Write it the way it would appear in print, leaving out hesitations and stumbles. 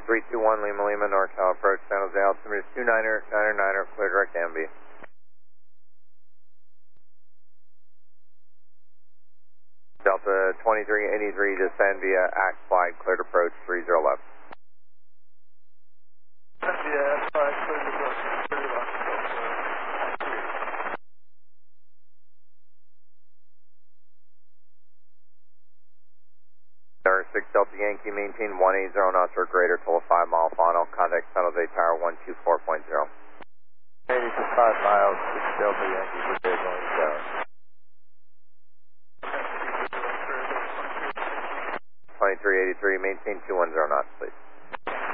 321 Lima Lima, NorCal approach, San Jose altimeter 29er, clear direct MB. Delta 2383, descend via AX flight, cleared approach 30 left. Via AX flight, cleared approach 30 left. Tower 6 Delta Yankee, maintain 180 knots or greater till a 5 mile final, contact San Jose Tower 124.0. 80 to 5 miles, 6 Delta Yankee, good day, going down. 2383, maintain 210 knots, please.